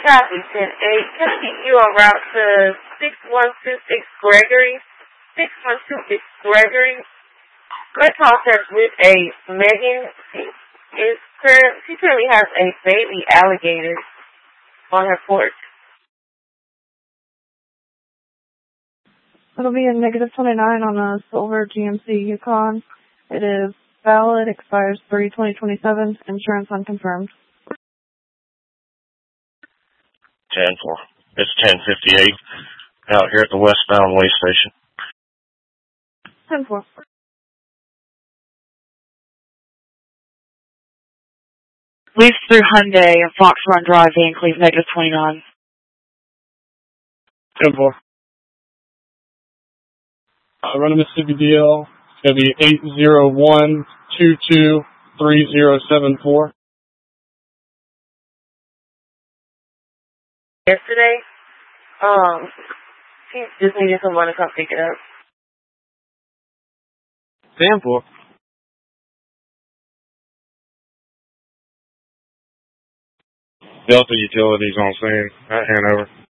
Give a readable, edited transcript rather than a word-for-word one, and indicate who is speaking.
Speaker 1: Copy 10-8. Can I get you on route to 6126 Gregory? 6126 Gregory. Make contact with a Megan. She currently has a baby alligator on her porch.
Speaker 2: It'll be a -29 on a silver GMC Yukon. It is valid, expires 3/2027, insurance unconfirmed.
Speaker 3: 10-4. It's 10:58 out here at the westbound way station.
Speaker 2: 10-4.
Speaker 4: Leaves through Hyundai and Fox Run Drive, Vancleave, -29.
Speaker 5: 10-4. Run a Mississippi DL. It's going to be 801-22-3074.
Speaker 1: Yesterday, she just needed someone to come pick it up.
Speaker 5: 10-4.
Speaker 3: Delta Utilities on scene at Hanover.